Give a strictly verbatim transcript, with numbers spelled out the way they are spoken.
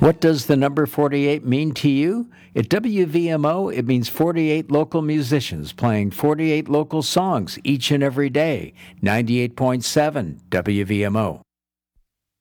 What does the number forty-eight mean to you? At W V M O, it means forty-eight local musicians playing forty-eight local songs each and every day. ninety-eight point seven W V M O.